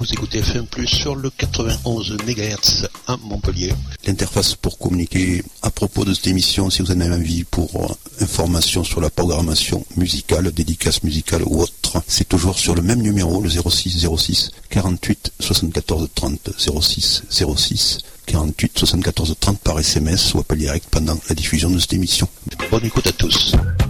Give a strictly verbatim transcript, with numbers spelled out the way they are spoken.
Vous écoutez F M plus sur le quatre-vingt-onze mégahertz à Montpellier. L'interface pour communiquer à propos de cette émission, si vous en avez envie, pour euh, information sur la programmation musicale, dédicace musicale ou autre, c'est toujours sur le même numéro, le zéro six zéro six quarante-huit soixante-quatorze trente, zéro six zéro six quarante-huit soixante-quatorze trente par S M S ou appel direct pendant la diffusion de cette émission. Bonne écoute à tous.